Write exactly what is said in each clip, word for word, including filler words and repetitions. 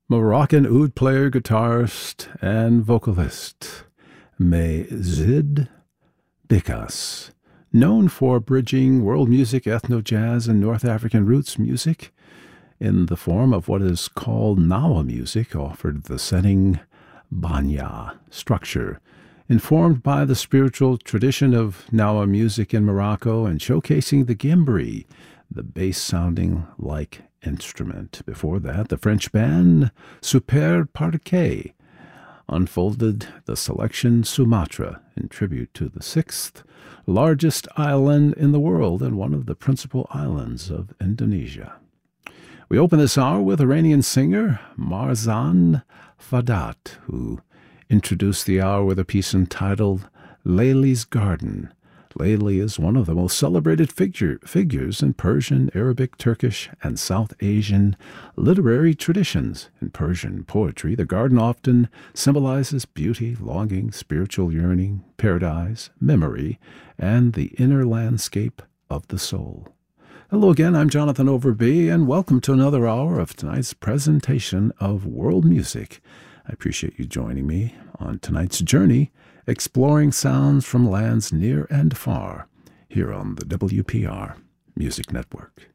Moroccan oud player, guitarist, and vocalist Mazid Bikas, known for bridging world music, ethno-jazz, and North African roots music in the form of what is called Nawa music, offered the setting Banya structure, informed by the spiritual tradition of Nawa music in Morocco and showcasing the gimbri, the bass-sounding like instrument. Before that, the French band Super Parquet unfolded the selection Sumatra in tribute to the sixth largest island in the world and one of the principal islands of Indonesia. We open this hour with Iranian singer Marzan Fadat, who introduced the hour with a piece entitled Layli's Garden. Layli is one of the most celebrated figure, figures in Persian, Arabic, Turkish, and South Asian literary traditions. In Persian poetry, the garden often symbolizes beauty, longing, spiritual yearning, paradise, memory, and the inner landscape of the soul. Hello again, I'm Jonathan Overby, and welcome to another hour of tonight's presentation of world music. I appreciate you joining me on tonight's journey, exploring sounds from lands near and far, here on the W P R Music Network.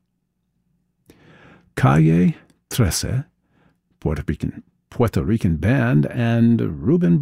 Calle Trece, Puerto Rican, Puerto Rican band, and Ruben